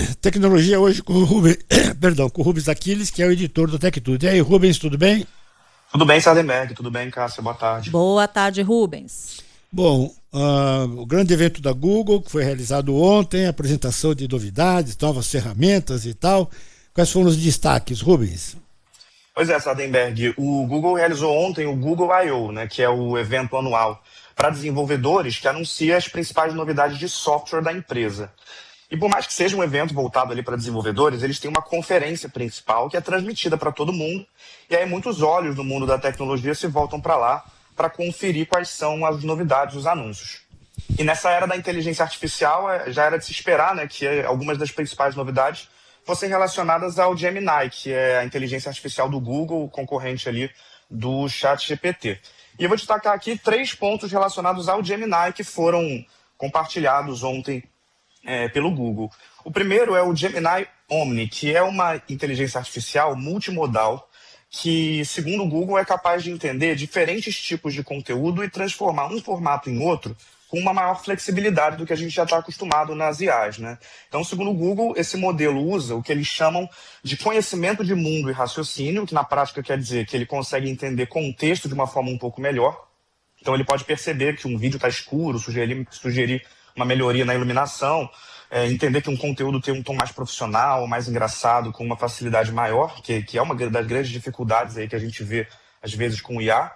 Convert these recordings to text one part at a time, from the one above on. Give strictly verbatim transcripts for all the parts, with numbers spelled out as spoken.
tecnologia hoje com o Rubens, perdão, com o Rubens Aquiles, que é o editor do Tech Tudo. E aí, Rubens, tudo bem? Tudo bem, Sardenberg, tudo bem, Cássia, boa tarde. Boa tarde, Rubens. Bom, uh, o grande evento da Google, que foi realizado ontem, apresentação de novidades, novas ferramentas e tal. Quais foram os destaques, Rubens? Pois é, Sardenberg, o Google realizou ontem o Google I O, né, que é o evento anual para desenvolvedores que anuncia as principais novidades de software da empresa. E por mais que seja um evento voltado ali para desenvolvedores, eles têm uma conferência principal que é transmitida para todo mundo, e aí muitos olhos do mundo da tecnologia se voltam para lá para conferir quais são as novidades, os anúncios. E nessa era da inteligência artificial, já era de se esperar, né, que algumas das principais novidades fossem relacionadas ao Gemini, que é a inteligência artificial do Google, concorrente ali do ChatGPT. E eu vou destacar aqui três pontos relacionados ao Gemini que foram compartilhados ontem é, pelo Google. O primeiro é o Gemini Omni, que é uma inteligência artificial multimodal que, segundo o Google, é capaz de entender diferentes tipos de conteúdo e transformar um formato em outro com uma maior flexibilidade do que a gente já está acostumado nas I As, né? Então, segundo o Google, esse modelo usa o que eles chamam de conhecimento de mundo e raciocínio, que na prática quer dizer que ele consegue entender contexto de uma forma um pouco melhor. Então, ele pode perceber que um vídeo está escuro, sugerir, sugerir uma melhoria na iluminação, é, entender que um conteúdo tem um tom mais profissional, mais engraçado, com uma facilidade maior, que, que é uma das grandes dificuldades aí que a gente vê, às vezes, com o I A.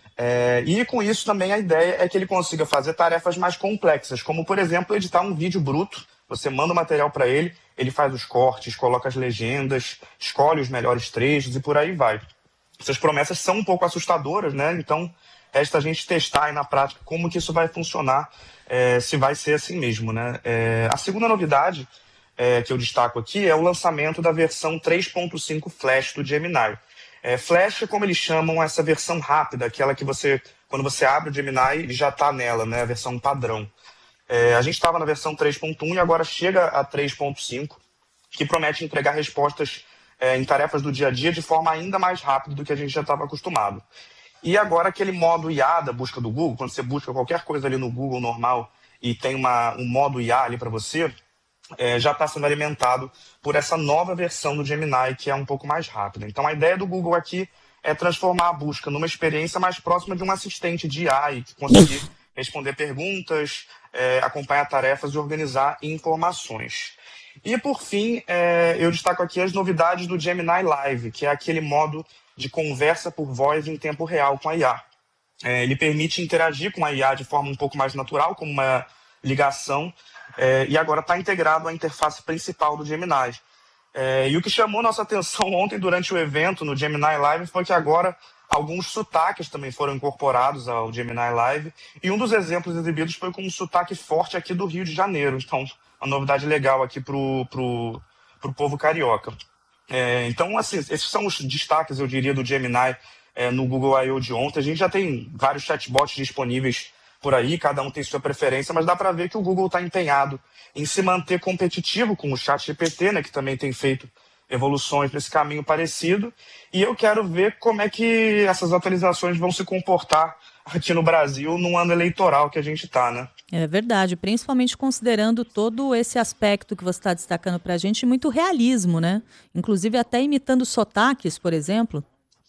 É, e com isso também a ideia é que ele consiga fazer tarefas mais complexas, como, por exemplo, editar um vídeo bruto. Você manda o material para ele, ele faz os cortes, coloca as legendas, escolhe os melhores trechos e por aí vai. Essas promessas são um pouco assustadoras, né? Então, resta a gente testar aí na prática como que isso vai funcionar, é, se vai ser assim mesmo, né? É, a segunda novidade é, que eu destaco aqui é o lançamento da versão três ponto cinco Flash do Gemini. É, Flash é como eles chamam essa versão rápida, aquela que você, quando você abre o Gemini, ele já está nela, né? A versão padrão. É, a gente estava na versão três ponto um e agora chega a três ponto cinco, que promete entregar respostas é, em tarefas do dia a dia de forma ainda mais rápida do que a gente já estava acostumado. E agora aquele modo I A da busca do Google, quando você busca qualquer coisa ali no Google normal e tem uma, um modo I A ali para você, É, já está sendo alimentado por essa nova versão do Gemini, que é um pouco mais rápida. Então, a ideia do Google aqui é transformar a busca numa experiência mais próxima de um assistente de I A e conseguir responder perguntas, é, acompanhar tarefas e organizar informações. E, por fim, é, eu destaco aqui as novidades do Gemini Live, que é aquele modo de conversa por voz em tempo real com a I A. É, ele permite interagir com a I A de forma um pouco mais natural, como uma ligação, É, e agora está integrado à interface principal do Gemini. É, e o que chamou nossa atenção ontem durante o evento no Gemini Live foi que agora alguns sotaques também foram incorporados ao Gemini Live, e um dos exemplos exibidos foi com um sotaque forte aqui do Rio de Janeiro. Então, uma novidade legal aqui para o pro, pro povo carioca. É, então, assim, esses são os destaques, eu diria, do Gemini é, no Google I O de ontem. A gente já tem vários chatbots disponíveis por aí, cada um tem sua preferência, mas dá para ver que o Google está empenhado em se manter competitivo com o ChatGPT, né, que também tem feito evoluções nesse caminho parecido, e eu quero ver como é que essas atualizações vão se comportar aqui no Brasil num ano eleitoral que a gente está, né? É verdade, principalmente considerando todo esse aspecto que você está destacando para a gente, muito realismo, né? Inclusive até imitando sotaques, por exemplo.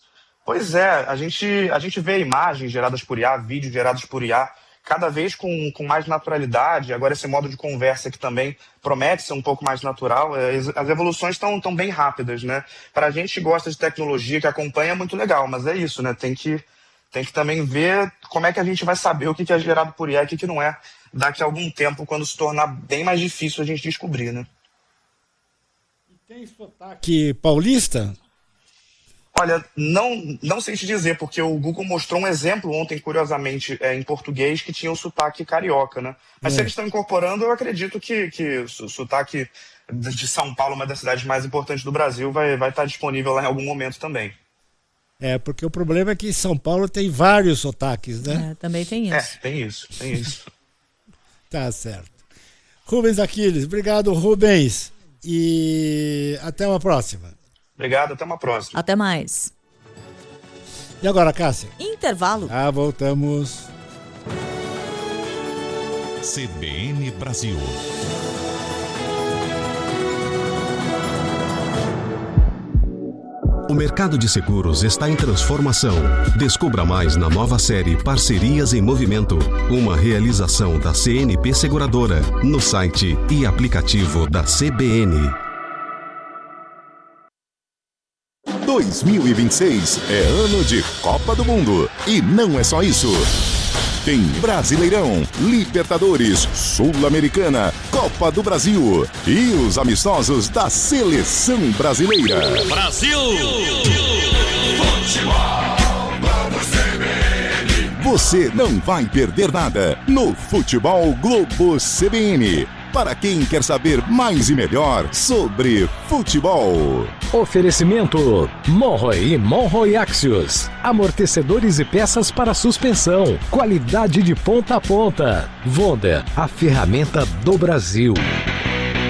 Pois é, a gente, a gente vê imagens geradas por I A, vídeos gerados por I A, cada vez com, com mais naturalidade. Agora esse modo de conversa que também promete ser um pouco mais natural. As evoluções estão tão bem rápidas, né? Para a gente que gosta de tecnologia, que acompanha, é muito legal, mas é isso, né? Tem que, tem que também ver como é que a gente vai saber o que é gerado por I A e o que não é daqui a algum tempo, quando se tornar bem mais difícil a gente descobrir, né? E tem sotaque paulista? Olha, não, não sei te dizer, porque o Google mostrou um exemplo ontem, curiosamente, é, em português, que tinha o sotaque carioca, né? Mas é. se eles estão incorporando, eu acredito que, que o sotaque de São Paulo, uma das cidades mais importantes do Brasil, vai, vai estar disponível lá em algum momento também. É, porque o problema é que São Paulo tem vários sotaques, né? É, também tem isso. É, tem isso, tem isso. Tá certo. Rubens Aquiles, obrigado, Rubens. E até uma próxima. Obrigado, até uma próxima. Até mais. E agora, Cássia? Intervalo. Ah, voltamos. C B N Brasil. O mercado de seguros está em transformação. Descubra mais na nova série Parcerias em Movimento, uma realização da C N P Seguradora, no site e aplicativo da C B N. dois mil e vinte e seis é ano de Copa do Mundo. E não é só isso. Tem Brasileirão, Libertadores, Sul-Americana, Copa do Brasil e os amistosos da Seleção Brasileira. Brasil! Você não vai perder nada no Futebol Globo C B N. Para quem quer saber mais e melhor sobre futebol. Oferecimento Monroe e Monroe Axios. Amortecedores e peças para suspensão. Qualidade de ponta a ponta. Wonder, a ferramenta do Brasil.